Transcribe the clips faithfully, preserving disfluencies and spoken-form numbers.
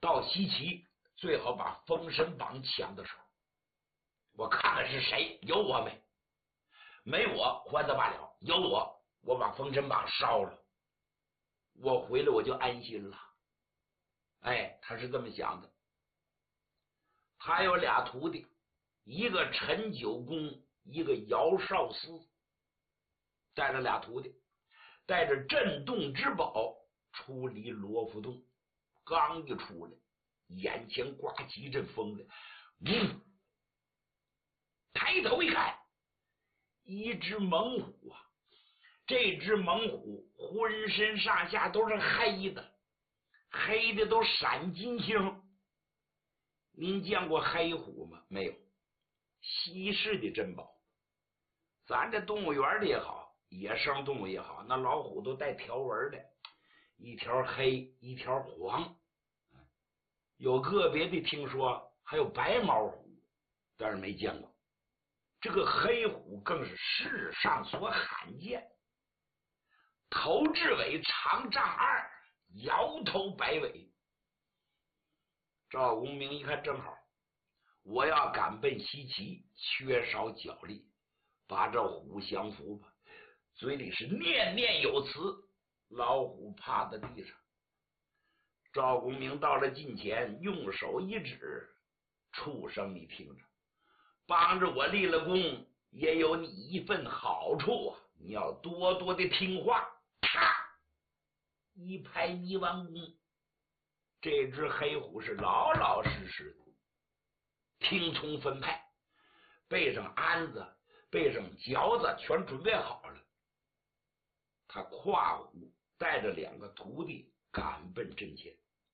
到西岐最好把封神榜抢到手，我看看是谁，有我没？没我还则罢了，有我，我把封神榜烧了，我回来我就安心了。哎，他是这么想的。他有俩徒弟，一个陈九公，一个姚少司，带着俩徒弟，带着镇洞之宝出离罗浮洞。刚一出来，眼前刮起一阵风来，呜！抬头一看，一只猛虎啊！这只猛虎浑身上下都是黑的，黑的都闪金星。您见过黑虎吗？没有。西市的珍宝，咱这动物园的也好，野生动物也好，那老虎都带条纹的，一条黑一条黄，有个别的听说还有白毛虎，但是没见过。这个黑虎更是世上所罕见，头至尾长丈二，摇头摆尾。赵公明一看正好，我要赶奔西岐，缺少脚力，把这虎降服吧。嘴里是念念有词，老虎趴在地上。赵公明到了近前，用手一指，畜生你听着，帮着我立了功，也有你一份好处啊！你要多多的听话。啪！一拍泥丸弓，这只黑虎是老老实实的，听从分派，背上鞍子，背上嚼子全准备好了。他跨虎带着两个徒弟赶奔阵前。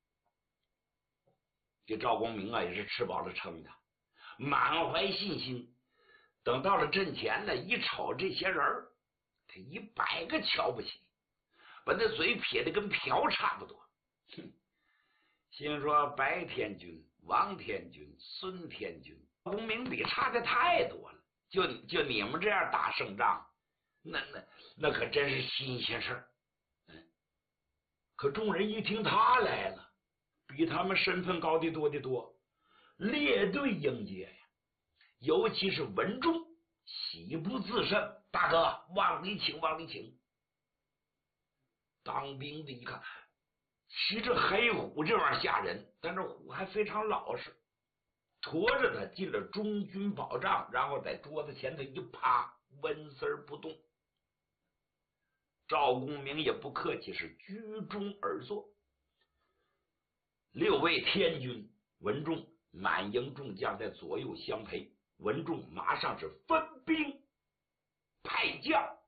这赵公明啊，也是吃饱了撑的，满怀信心。等到了阵前了，一瞅这些人，他一百个瞧不起，把那嘴撇得跟瓢差不多。哼，心说白天君、王天君、孙天君，公明比差的太多了。就就你们这样打胜仗，那那那可真是新鲜事儿。嗯，可众人一听他来了，比他们身份高的多的多，列队迎接呀。尤其是文仲，喜不自胜，大哥往里请，往里请。当兵的一看，骑着黑虎这玩意儿吓人，但是虎还非常老实，驮着他进了中军宝帐，然后在桌子前头一趴，纹丝儿不动。赵公明也不客气，是居中而坐。六位天军，文仲、满营众将在左右相陪。文仲马上是分兵派将